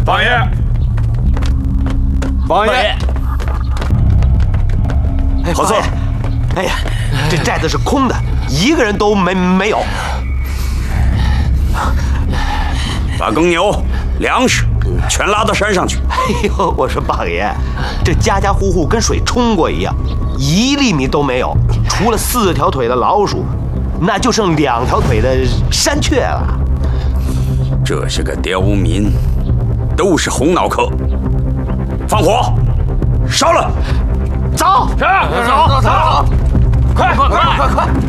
王爷， 王爷， 何策？哎呀，这寨子是空的，一个人都没有。 把耕牛、粮食全拉到山上去。 哎呦，我说棒爷，这家家户户跟水冲过一样，1粒米都没有，除了4条腿的老鼠，那就剩2条腿的山雀了。 这是个刁民，都是红脑壳。放火，烧了！ 走， 是，走，快！